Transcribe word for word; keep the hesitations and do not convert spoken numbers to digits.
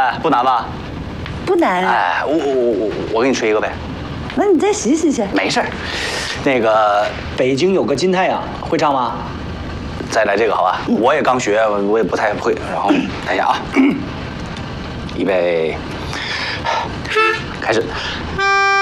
哎，不难吧？ 不难啊。 哎，我我我我我给你吹一个呗。 那你再洗洗去。 没事儿。那个北京有个金太阳，会唱吗？ 再来这个好吧？我也刚学，我也不太会。然后等一下啊，预备，开始。